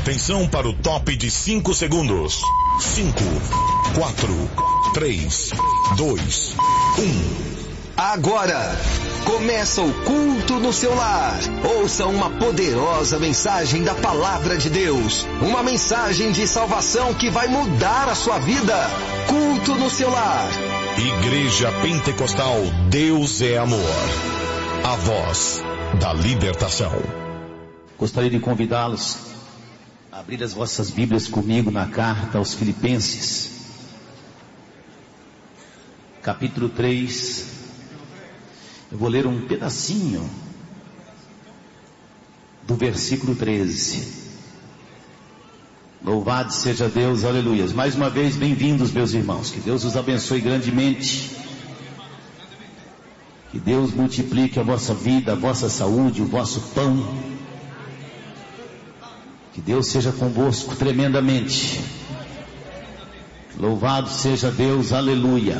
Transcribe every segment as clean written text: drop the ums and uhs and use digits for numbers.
Atenção para o top de 5 segundos. 5, 4, 3, 2, 1. Agora, começa o culto no seu lar. Ouça uma poderosa mensagem da Palavra de Deus. Uma mensagem de salvação que vai mudar a sua vida. Culto no seu lar. Igreja Pentecostal Deus é Amor. A voz da libertação. Gostaria de convidá-los a abrir as vossas Bíblias comigo na carta aos Filipenses. Capítulo 3. Eu vou ler um pedacinho do versículo 13. Louvado seja Deus, aleluias. Mais uma vez, bem-vindos, meus irmãos. Que Deus os abençoe grandemente. Que Deus multiplique a vossa vida, a vossa saúde, o vosso pão. Que Deus seja convosco tremendamente. Louvado seja Deus, aleluia.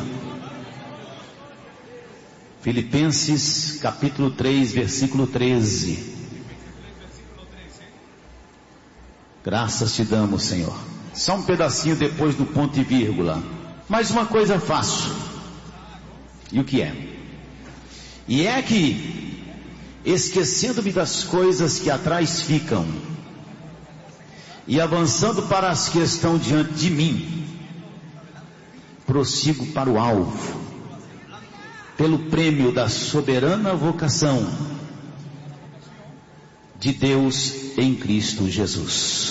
Filipenses capítulo 3, versículo 13. Graças te damos, Senhor. Só um pedacinho depois do ponto e vírgula. Mas uma coisa faço. E o que é? E é que, esquecendo-me das coisas que atrás ficam, e avançando para as que estão diante de mim, prossigo para o alvo, pelo prêmio da soberana vocação de Deus em Cristo Jesus.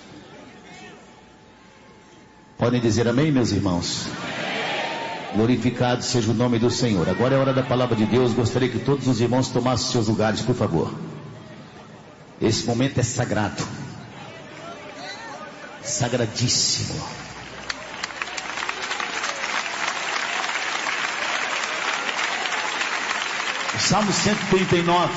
Podem dizer amém, meus irmãos? Glorificado seja o nome do Senhor. Agora é hora da palavra de Deus. Gostaria que todos os irmãos tomassem seus lugares, por favor. Esse momento é sagrado. Sagradíssimo. Salmo 139.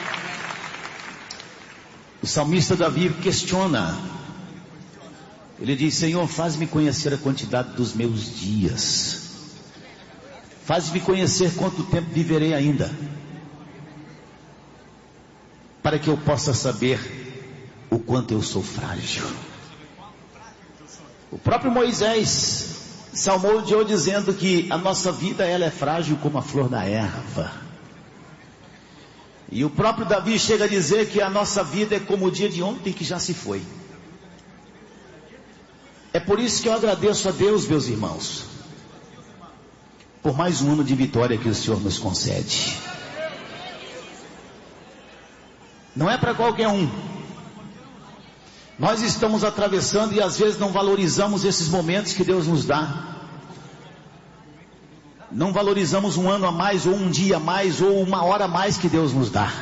O salmista Davi questiona. Ele diz: Senhor, faz-me conhecer a quantidade dos meus dias. Faz-me conhecer quanto tempo viverei ainda, para que eu possa saber o quanto eu sou frágil. O próprio Moisés salmodiou dizendo que a nossa vida ela é frágil como a flor da erva. E o próprio Davi chega a dizer que a nossa vida é como o dia de ontem que já se foi. É por isso que eu agradeço a Deus, meus irmãos, por mais um ano de vitória que o Senhor nos concede. Não é para qualquer um. Nós estamos atravessando e às vezes não valorizamos esses momentos que Deus nos dá. Não valorizamos um ano a mais, ou um dia a mais, ou uma hora a mais que Deus nos dá.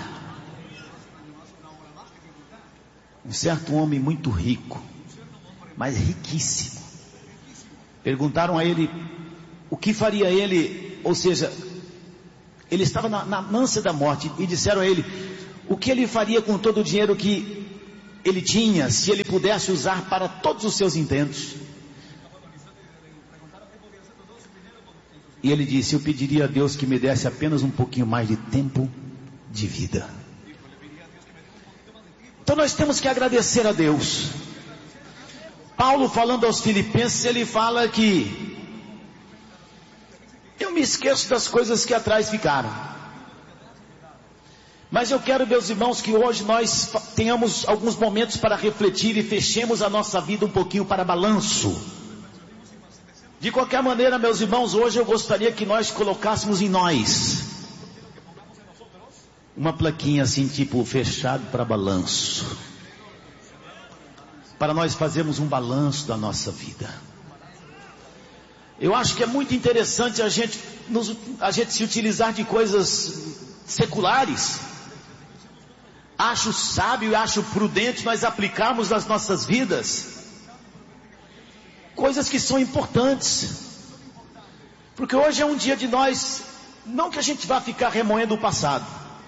Um certo homem muito rico, mas riquíssimo, perguntaram a ele o que faria ele, ou seja, ele estava na ânsia da morte, e disseram a ele o que ele faria com todo o dinheiro que ele tinha, se ele pudesse usar para todos os seus intentos. E ele disse: eu pediria a Deus que me desse apenas um pouquinho mais de tempo de vida. Então nós temos que agradecer a Deus. Paulo, falando aos Filipenses, ele fala que eu me esqueço das coisas que atrás ficaram. Mas eu quero, meus irmãos, que hoje nós tenhamos alguns momentos para refletir e fechemos a nossa vida um pouquinho para balanço. De qualquer maneira, meus irmãos, hoje eu gostaria que nós colocássemos em nós uma plaquinha assim, tipo fechado para balanço, para nós fazermos um balanço da nossa vida. Eu acho que é muito interessante a gente se utilizar de coisas seculares. Acho sábio e acho prudente nós aplicarmos nas nossas vidas coisas que são importantes, porque hoje é um dia de nós, não que a gente vá ficar remoendo o passado,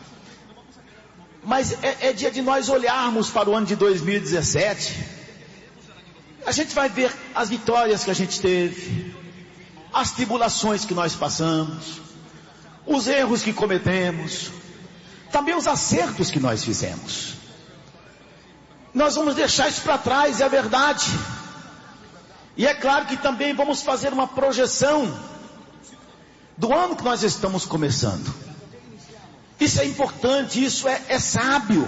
mas é dia de nós olharmos para o ano de 2017, a gente vai ver as vitórias que a gente teve, as tribulações que nós passamos, os erros que cometemos, também os acertos que nós fizemos. Nós vamos deixar isso para trás, é a verdade. E é claro que também vamos fazer uma projeção do ano que nós estamos começando. Isso é importante, isso é sábio.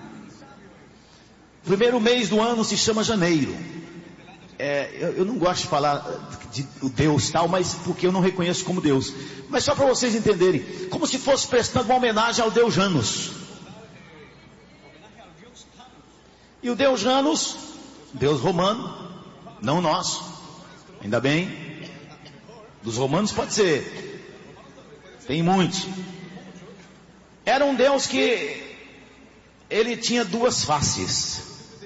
O primeiro mês do ano se chama janeiro. Eu não gosto de falar de Deus tal, mas porque eu não reconheço como Deus. Mas só para vocês entenderem, como se fosse prestando uma homenagem ao Deus Janus. E o Deus Janus, Deus romano, não nosso, ainda bem. Dos romanos pode ser, tem muitos. Era um Deus que ele tinha duas faces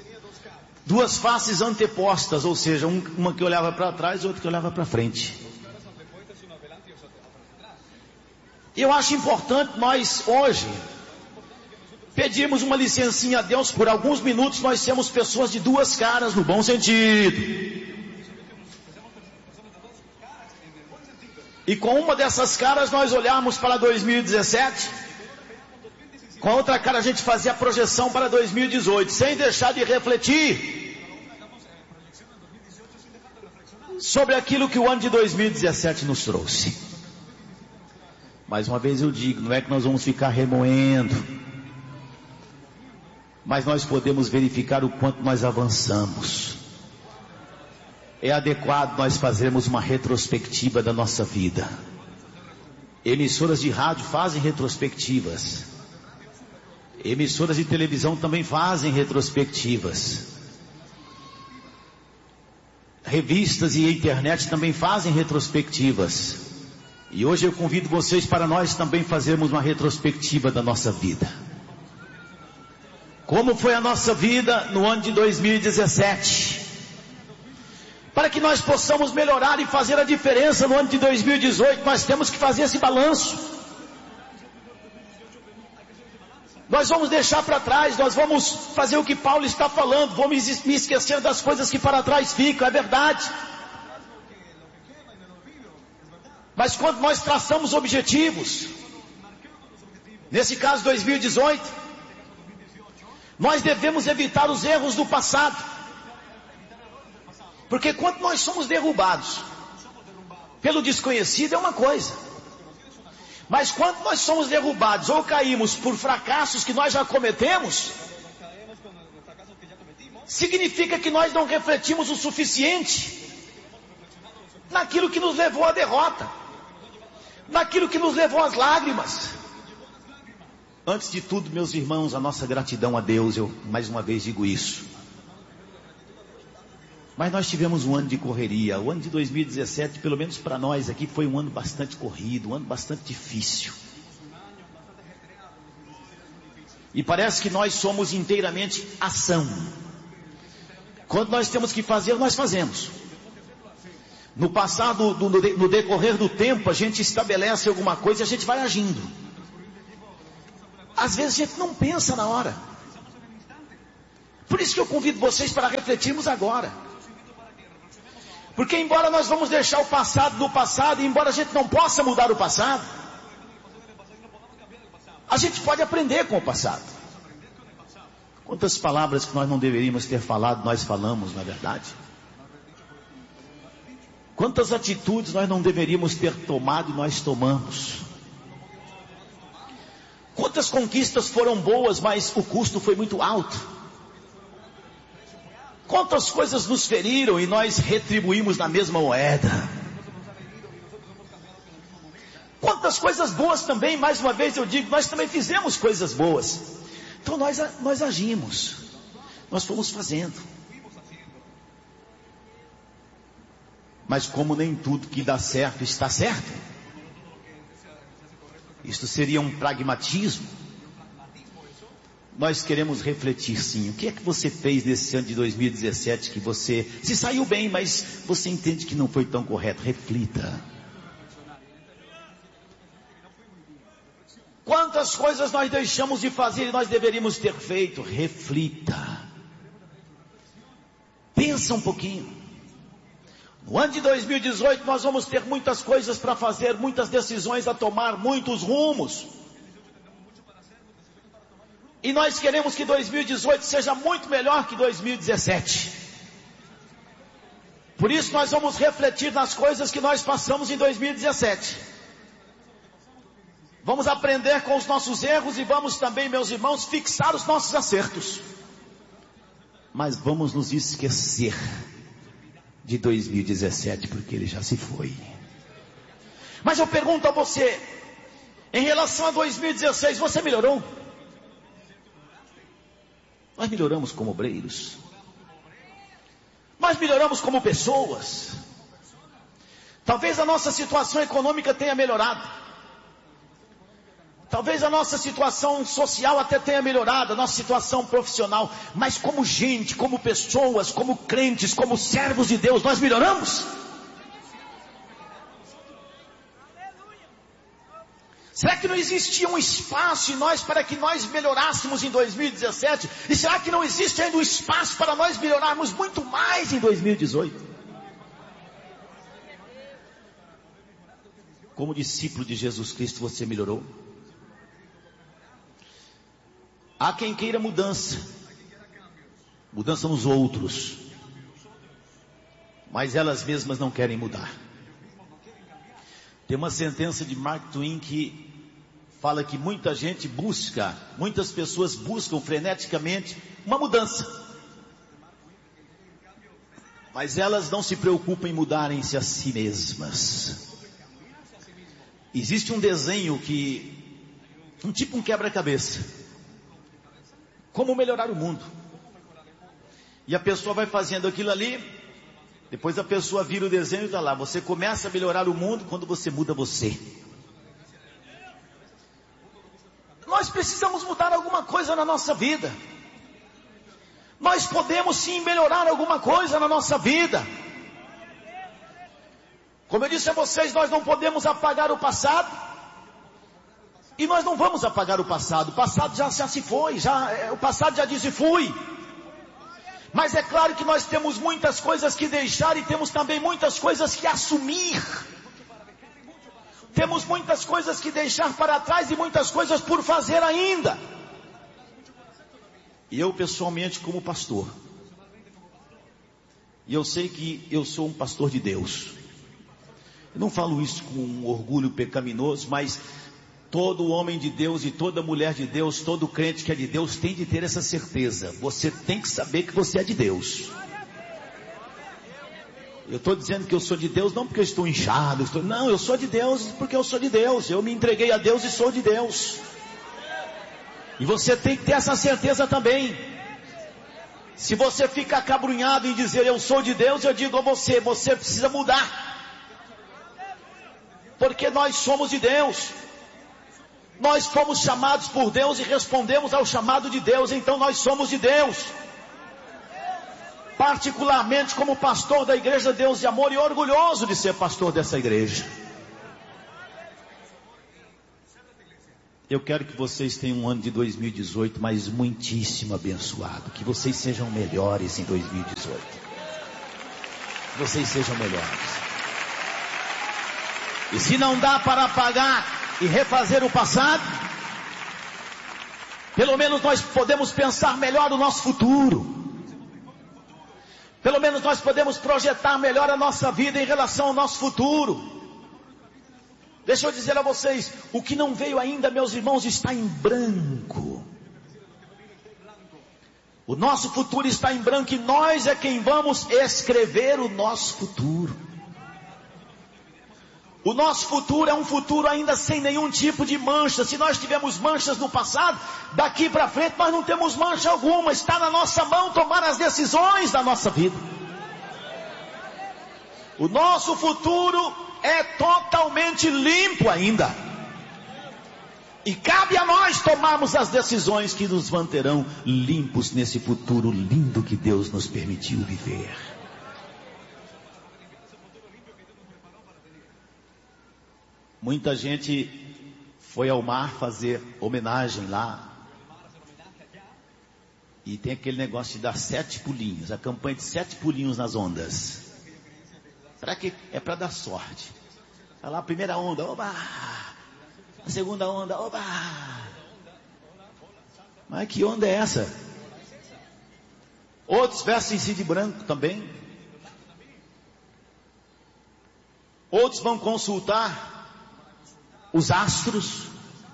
antepostas, ou seja, uma que olhava para trás e outra que olhava para frente. E eu acho importante nós hoje pedirmos uma licencinha a Deus por alguns minutos. Nós sermos pessoas de duas caras, no bom sentido. E com uma dessas caras nós olharmos para 2017, com a outra cara a gente fazer a projeção para 2018, sem deixar de refletir sobre aquilo que o ano de 2017 nos trouxe. Mais uma vez eu digo, não é que nós vamos ficar remoendo, mas nós podemos verificar o quanto nós avançamos. É adequado nós fazermos uma retrospectiva da nossa vida. Emissoras de rádio fazem retrospectivas. Emissoras de televisão também fazem retrospectivas. Revistas e internet também fazem retrospectivas. E hoje eu convido vocês para nós também fazermos uma retrospectiva da nossa vida. Como foi a nossa vida no ano de 2017? Para que nós possamos melhorar e fazer a diferença no ano de 2018, nós temos que fazer esse balanço. Nós vamos deixar para trás, nós vamos fazer o que Paulo está falando, vamos me esquecer das coisas que para trás ficam, é verdade. Mas quando nós traçamos objetivos, nesse caso 2018, nós devemos evitar os erros do passado. Porque quando nós somos derrubados pelo desconhecido é uma coisa. Mas quando nós somos derrubados ou caímos por fracassos que nós já cometemos, significa que nós não refletimos o suficiente naquilo que nos levou à derrota, naquilo que nos levou às lágrimas. Antes de tudo, meus irmãos, a nossa gratidão a Deus, eu mais uma vez digo isso. Mas nós tivemos um ano de correria. O ano de 2017, pelo menos para nós aqui, foi um ano bastante corrido, um ano bastante difícil. E parece que nós somos inteiramente ação. Quando nós temos que fazer, nós fazemos. No passado, no decorrer do tempo, a gente estabelece alguma coisa e a gente vai agindo. Às vezes a gente não pensa na hora. Por isso que eu convido vocês para refletirmos agora. Porque embora nós vamos deixar o passado no passado, e embora a gente não possa mudar o passado, a gente pode aprender com o passado. Quantas palavras que nós não deveríamos ter falado, nós falamos, não é verdade? Quantas atitudes nós não deveríamos ter tomado e nós tomamos? Quantas conquistas foram boas, mas o custo foi muito alto? Quantas coisas nos feriram e nós retribuímos na mesma moeda? Quantas coisas boas também, mais uma vez eu digo, nós também fizemos coisas boas. Então nós agimos, nós fomos fazendo. Mas como nem tudo que dá certo está certo, isto seria um pragmatismo. Nós queremos refletir sim. O que é que você fez nesse ano de 2017 que você se saiu bem, mas você entende que não foi tão correto? Reflita. Quantas coisas nós deixamos de fazer e nós deveríamos ter feito? Reflita. Pensa um pouquinho. No ano de 2018 nós vamos ter muitas coisas para fazer, muitas decisões a tomar, muitos rumos. E nós queremos que 2018 seja muito melhor que 2017. Por isso nós vamos refletir nas coisas que nós passamos em 2017. Vamos aprender com os nossos erros e vamos também, meus irmãos, fixar os nossos acertos. Mas vamos nos esquecer de 2017, porque ele já se foi. Mas eu pergunto a você, em relação a 2016, você melhorou? Nós melhoramos como obreiros. Nós melhoramos como pessoas. Talvez a nossa situação econômica tenha melhorado. Talvez a nossa situação social até tenha melhorado, a nossa situação profissional. Mas como gente, como pessoas, como crentes, como servos de Deus, nós melhoramos? Será que não existia um espaço em nós para que nós melhorássemos em 2017? E será que não existe ainda um espaço para nós melhorarmos muito mais em 2018? Como discípulo de Jesus Cristo, você melhorou? Há quem queira mudança. Mudança nos outros. Mas elas mesmas não querem mudar. Tem uma sentença de Mark Twain que fala que muitas pessoas buscam freneticamente uma mudança. Mas elas não se preocupam em mudarem-se a si mesmas. Existe um desenho tipo um quebra-cabeça. Como melhorar o mundo. E a pessoa vai fazendo aquilo ali. Depois a pessoa vira o desenho e está lá. Você começa a melhorar o mundo quando você muda você. Nós precisamos mudar alguma coisa na nossa vida. Nós podemos sim melhorar alguma coisa na nossa vida. Como eu disse a vocês, nós não podemos apagar o passado. E nós não vamos apagar o passado. O passado já se foi. O passado já disse fui. Mas é claro que nós temos muitas coisas que deixar e temos também muitas coisas que assumir. Temos muitas coisas que deixar para trás e muitas coisas por fazer ainda. E eu pessoalmente como pastor, e eu sei que eu sou um pastor de Deus. Eu não falo isso com um orgulho pecaminoso, mas todo homem de Deus e toda mulher de Deus, todo crente que é de Deus tem de ter essa certeza. Você tem que saber que você é de Deus. Eu estou dizendo que eu sou de Deus não porque eu estou inchado. Não, eu sou de Deus porque eu sou de Deus. Eu me entreguei a Deus e sou de Deus. E você tem que ter essa certeza também. Se você fica acabrunhado em dizer eu sou de Deus, eu digo a você precisa mudar. Porque nós somos de Deus. Nós fomos chamados por Deus e respondemos ao chamado de Deus, então nós somos de Deus. Particularmente como pastor da Igreja Deus de Amor e orgulhoso de ser pastor dessa igreja. Eu quero que vocês tenham um ano de 2018, mas muitíssimo abençoado. Que vocês sejam melhores em 2018. Que vocês sejam melhores. E se não dá para apagar e refazer o passado, pelo menos nós podemos pensar melhor no nosso futuro. Pelo menos nós podemos projetar melhor a nossa vida em relação ao nosso futuro. Deixa eu dizer a vocês, o que não veio ainda, meus irmãos, está em branco. O nosso futuro está em branco e nós é quem vamos escrever o nosso futuro. O nosso futuro é um futuro ainda sem nenhum tipo de mancha. Se nós tivemos manchas no passado, daqui para frente nós não temos mancha alguma. Está na nossa mão tomar as decisões da nossa vida. O nosso futuro é totalmente limpo ainda. E cabe a nós tomarmos as decisões que nos manterão limpos nesse futuro lindo que Deus nos permitiu viver. Muita gente foi ao mar fazer homenagem lá. E tem aquele negócio de dar 7 pulinhos. A campanha de 7 pulinhos nas ondas. Para quê? É para dar sorte. Vai lá, a primeira onda, oba! A segunda onda, oba! Mas que onda é essa? Outros vestem-se de branco também. Outros vão consultar os astros.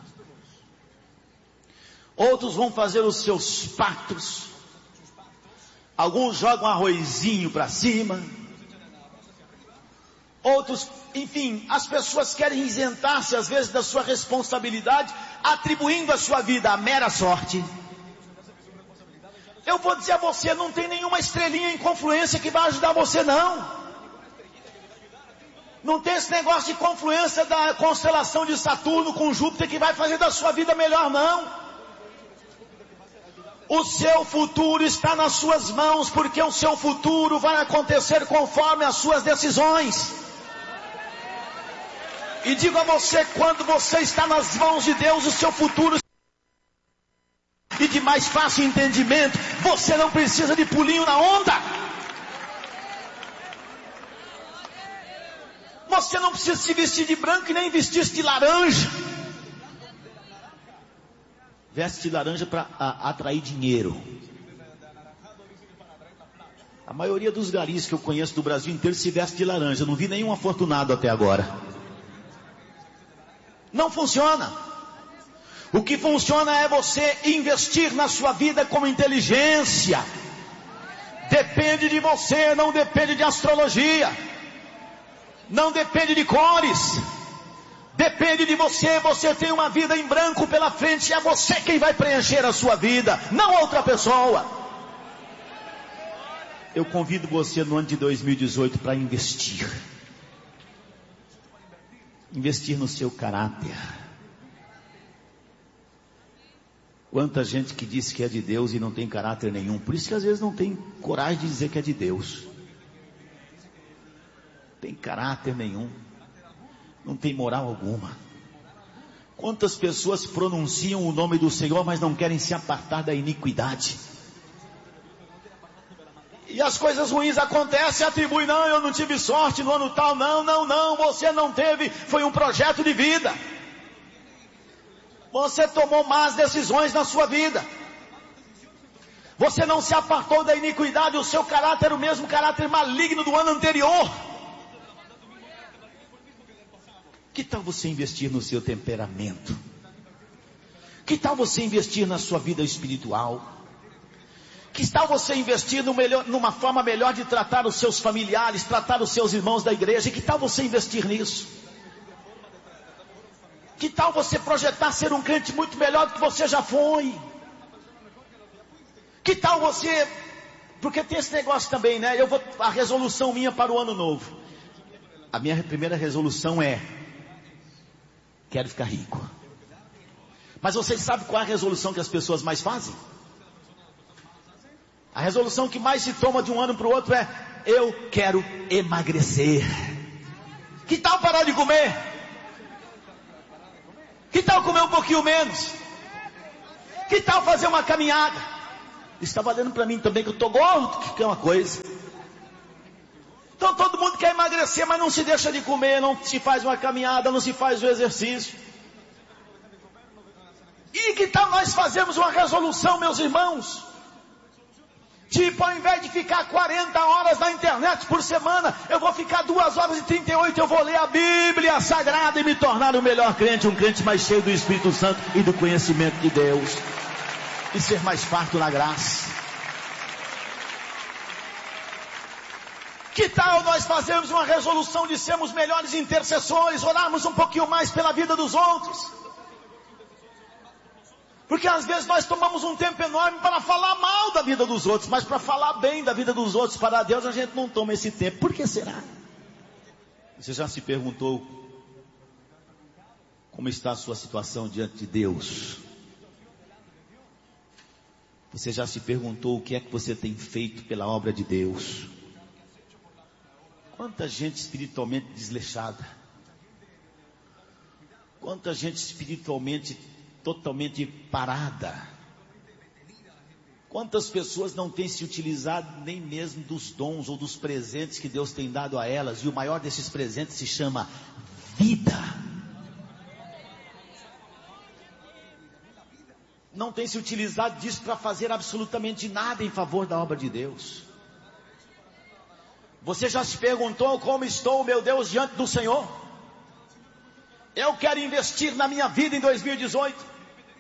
Outros vão fazer os seus pactos. Alguns jogam arrozinho para cima. Outros, enfim, as pessoas querem isentar-se às vezes da sua responsabilidade, atribuindo a sua vida à mera sorte. Eu vou dizer a você, não tem nenhuma estrelinha em confluência que vai ajudar você não. Não tem esse negócio de confluência da constelação de Saturno com Júpiter que vai fazer da sua vida melhor não. O seu futuro está nas suas mãos, porque o seu futuro vai acontecer conforme as suas decisões. E digo a você, quando você está nas mãos de Deus, o seu futuro e de mais fácil entendimento, você não precisa de pulinho na onda. Você não precisa se vestir de branco e nem vestir-se de laranja. Veste de laranja para atrair dinheiro. A maioria dos garis que eu conheço do Brasil inteiro se veste de laranja. Eu não vi nenhum afortunado até agora. Não funciona. O que funciona é você investir na sua vida com inteligência. Depende de você, não depende de astrologia. Não depende de cores. Depende de você, você tem uma vida em branco pela frente, é você quem vai preencher a sua vida, não outra pessoa. Eu convido você no ano de 2018 para investir. Investir no seu caráter. Quanta gente que diz que é de Deus e não tem caráter nenhum, por isso que às vezes não tem coragem de dizer que é de Deus. Tem caráter nenhum. Não tem moral alguma. Quantas pessoas pronunciam o nome do Senhor, mas não querem se apartar da iniquidade. E as coisas ruins acontecem, atribui, não, eu não tive sorte no ano tal, não, você não teve, foi um projeto de vida. Você tomou más decisões na sua vida. Você não se apartou da iniquidade, o seu caráter era o mesmo caráter maligno do ano anterior. Que tal você investir no seu temperamento? Que tal você investir na sua vida espiritual? Que tal você investir numa forma melhor de tratar os seus familiares, tratar os seus irmãos da igreja? Que tal você investir nisso? Que tal você projetar ser um crente muito melhor do que você já foi? Que tal você... Porque tem esse negócio também, né? A resolução minha para o ano novo. A minha primeira resolução é... Quero ficar rico. Mas vocês sabem qual é a resolução que as pessoas mais fazem? A resolução que mais se toma de um ano para o outro é: eu quero emagrecer. Que tal parar de comer? Que tal comer um pouquinho menos? Que tal fazer uma caminhada? Está valendo para mim também que eu estou gordo, que é uma coisa. Então todo mundo quer emagrecer, mas não se deixa de comer, não se faz uma caminhada, não se faz o exercício. E que tal nós fazermos uma resolução, meus irmãos? Tipo, ao invés de ficar 40 horas na internet por semana, eu vou ficar 2 horas e 38, eu vou ler a Bíblia Sagrada e me tornar o melhor crente, um crente mais cheio do Espírito Santo e do conhecimento de Deus. E ser mais farto na graça. Que tal nós fazermos uma resolução de sermos melhores intercessores, orarmos um pouquinho mais pela vida dos outros? Porque às vezes nós tomamos um tempo enorme para falar mal da vida dos outros, mas para falar bem da vida dos outros para Deus a gente não toma esse tempo. Por que será? Você já se perguntou como está a sua situação diante de Deus? Você já se perguntou o que é que você tem feito pela obra de Deus? Quanta gente espiritualmente desleixada. Quanta gente espiritualmente totalmente parada. Quantas pessoas não têm se utilizado nem mesmo dos dons ou dos presentes que Deus tem dado a elas. E o maior desses presentes se chama vida. não tem se utilizado disso para fazer absolutamente nada em favor da obra de Deus. Você já se perguntou como estou, meu Deus, diante do Senhor? Eu quero investir na minha vida em 2018.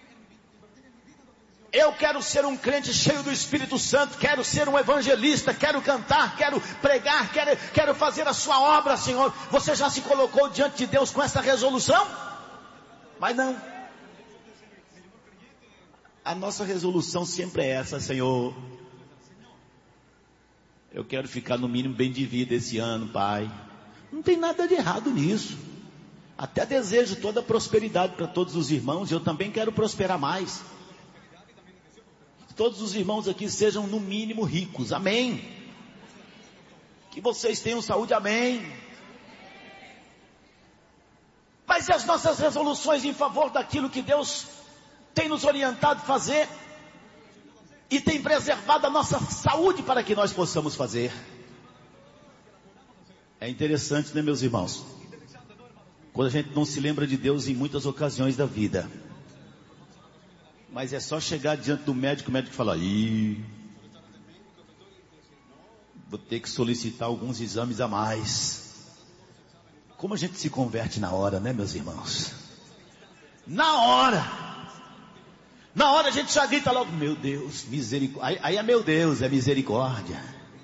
Eu quero ser um crente cheio do Espírito Santo, quero ser um evangelista, quero cantar, quero pregar, quero fazer a sua obra, Senhor. Você já se colocou diante de Deus com essa resolução? Mas não. A nossa resolução sempre é essa: Senhor, eu quero ficar no mínimo bem de vida esse ano, Pai. Não tem nada de errado nisso. Até desejo toda a prosperidade para todos os irmãos. Eu também quero prosperar mais. Todos os irmãos aqui sejam no mínimo ricos, amém. Que vocês tenham saúde, amém. Mas e as nossas resoluções em favor daquilo que Deus tem nos orientado a fazer e tem preservado a nossa saúde para que nós possamos fazer? É interessante, né, meus irmãos? Quando a gente não se lembra de Deus em muitas ocasiões da vida, mas é só chegar diante do médico, o médico fala: vou ter que solicitar alguns exames a mais. Como a gente se converte na hora, né, meus irmãos? Na hora a gente já grita logo: meu Deus, misericórdia. Aí é meu Deus, é misericórdia.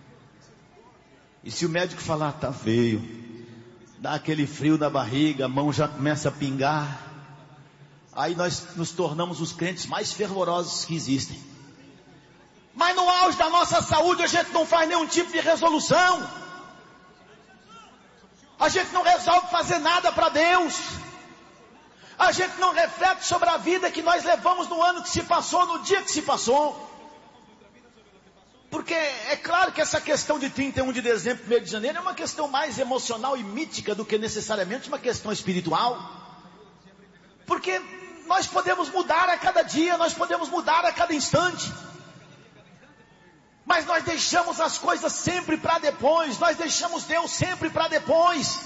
E se o médico falar: tá feio, dá aquele frio na barriga, a mão já começa a pingar, aí nós nos tornamos os crentes mais fervorosos que existem. Mas no auge da nossa saúde a gente não faz nenhum tipo de resolução. A gente não resolve fazer nada para Deus. A gente não reflete sobre a vida que nós levamos no ano que se passou, no dia que se passou. Porque é claro que essa questão de 31 de dezembro, 1º de janeiro, é uma questão mais emocional e mítica do que necessariamente uma questão espiritual. Porque nós podemos mudar a cada dia, nós podemos mudar a cada instante. Mas nós deixamos as coisas sempre para depois, nós deixamos Deus sempre para depois.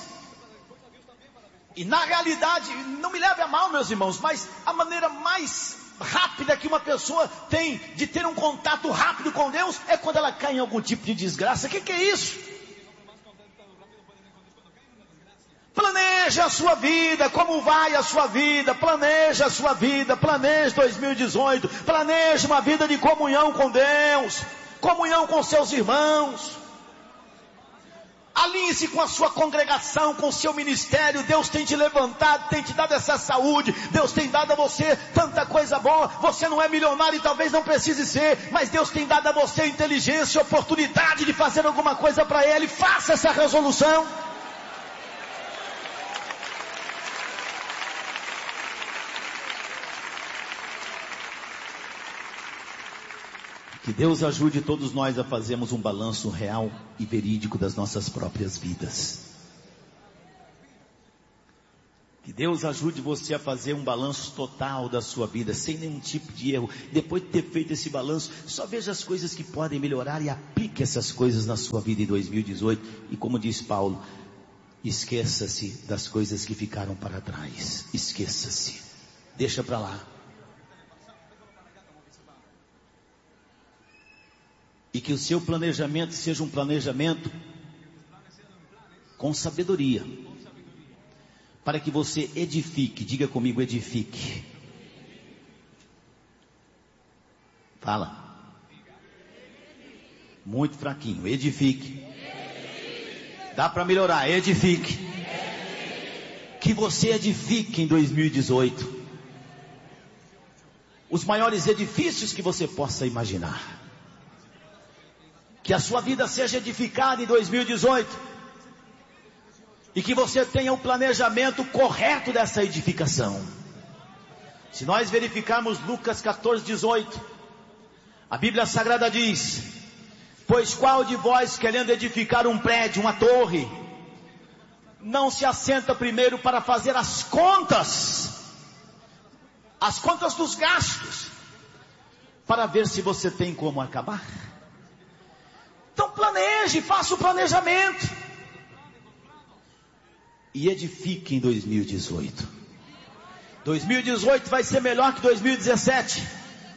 E na realidade, não me leve a mal, meus irmãos, mas a maneira mais rápida que uma pessoa tem de ter um contato rápido com Deus é quando ela cai em algum tipo de desgraça. O que é isso? Planeja a sua vida, como vai a sua vida, planeja a sua vida, planeje 2018, planeje uma vida de comunhão com Deus, comunhão com seus irmãos. Alinhe-se com a sua congregação, com o seu ministério. Deus tem te levantado, tem te dado essa saúde, Deus tem dado a você tanta coisa boa. Você não é milionário e talvez não precise ser, mas Deus tem dado a você inteligência e oportunidade de fazer alguma coisa para Ele. Faça essa resolução. Que Deus ajude todos nós a fazermos um balanço real e verídico das nossas próprias vidas. Que Deus ajude você a fazer um balanço total da sua vida, sem nenhum tipo de erro. Depois de ter feito esse balanço, só veja as coisas que podem melhorar e aplique essas coisas na sua vida em 2018. E como diz Paulo, esqueça-se das coisas que ficaram para trás. Esqueça-se. Deixa para lá. E que o seu planejamento seja um planejamento com sabedoria, para que você edifique. Diga comigo: edifique. Fala. Muito fraquinho. Edifique. Dá para melhorar. Edifique. Que você edifique em 2018 os maiores edifícios que você possa imaginar. Que a sua vida seja edificada em 2018. E que você tenha o planejamento correto dessa edificação. Se nós verificarmos Lucas 14:18, a Bíblia Sagrada diz: pois qual de vós, querendo edificar um prédio, uma torre, não se assenta primeiro para fazer as contas dos gastos, para ver se você tem como acabar? Então planeje, faça o planejamento. E edifique em 2018. 2018 vai ser melhor que 2017.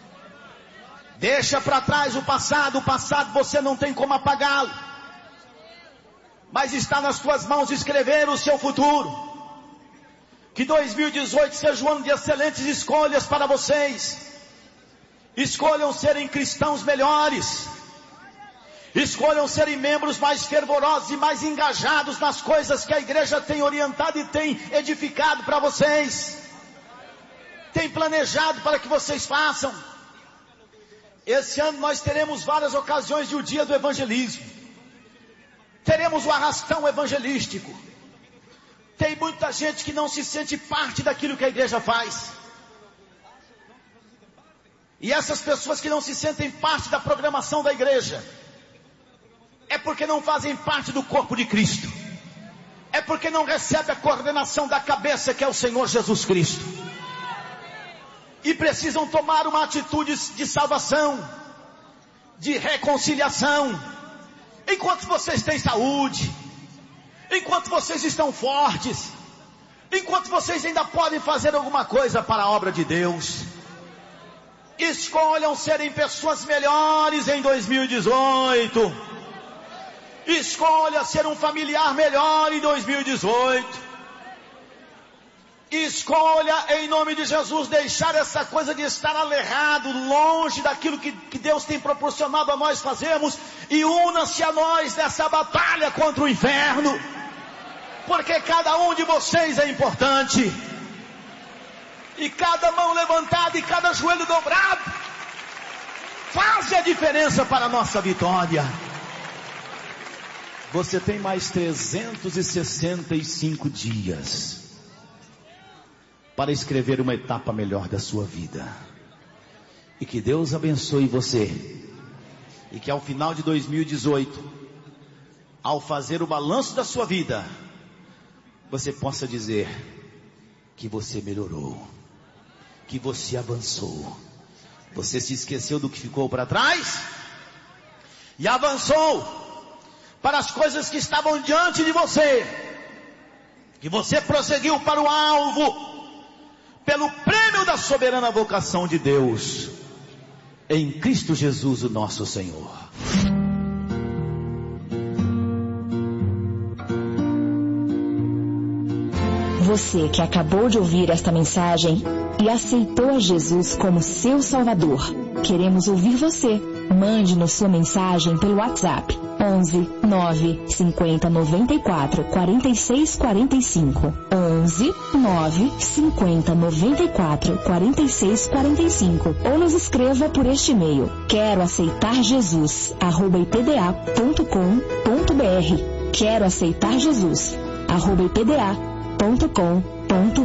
Deixa para trás o passado você não tem como apagá-lo. Mas está nas tuas mãos escrever o seu futuro. Que 2018 seja um ano de excelentes escolhas para vocês. Escolham serem cristãos melhores. Escolham serem membros mais fervorosos e mais engajados nas coisas que a igreja tem orientado e tem edificado para vocês. Tem planejado para que vocês façam. Esse ano nós teremos várias ocasiões de o dia do evangelismo. Teremos o arrastão evangelístico. Tem muita gente que não se sente parte daquilo que a igreja faz. E essas pessoas que não se sentem parte da programação da igreja, é porque não fazem parte do corpo de Cristo. É porque não recebem a coordenação da cabeça, que é o Senhor Jesus Cristo. E precisam tomar uma atitude de salvação, de reconciliação. Enquanto vocês têm saúde, enquanto vocês estão fortes, enquanto vocês ainda podem fazer alguma coisa para a obra de Deus, escolham serem pessoas melhores em 2018. Escolha ser um familiar melhor em 2018. Escolha, em nome de Jesus, deixar essa coisa de estar alerrado, longe daquilo que Deus tem proporcionado a nós fazermos, e una-se a nós nessa batalha contra o inferno, porque cada um de vocês é importante, e cada mão levantada e cada joelho dobrado faz a diferença para a nossa vitória. Você tem mais 365 dias para escrever uma etapa melhor da sua vida. E que Deus abençoe você. E que ao final de 2018, ao fazer o balanço da sua vida, você possa dizer que você melhorou, que você avançou. Você se esqueceu do que ficou para trás e avançou para as coisas que estavam diante de você. Que você prosseguiu para o alvo, pelo prêmio da soberana vocação de Deus, em Cristo Jesus, o nosso Senhor. Você que acabou de ouvir esta mensagem e aceitou a Jesus como seu Salvador, queremos ouvir você. Mande-nos sua mensagem pelo WhatsApp 11 9 50 94 46 45 11 9 50 94 46 45 ou nos escreva por este e-mail queroaceitarjesus@ipda.com.br queroaceitarjesus@ipda.com.br